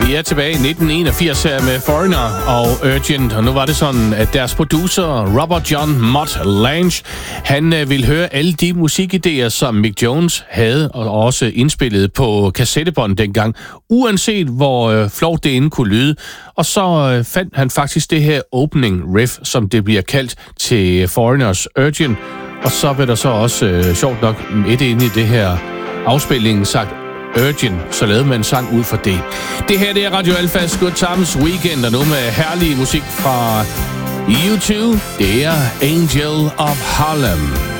Vi er tilbage i 1981 her med Foreigner og Urgent, og nu var det sådan, at deres producer, Robert John Mott Lange, han ville høre alle de musikidéer, som Mick Jones havde, og også indspillet på kassettebånd dengang, uanset hvor flot det end kunne lyde. Og så fandt han faktisk det her opening riff, som det bliver kaldt til Foreigners Urgent, og så vil der så også, sjovt nok, midt inde i det her afspilling sagt Urgent, så lavede man en sang ud for det. Det her, det er Radio Alfas Good Times Weekend, og nu med herlig musik fra U2. Det er Angel of Harlem.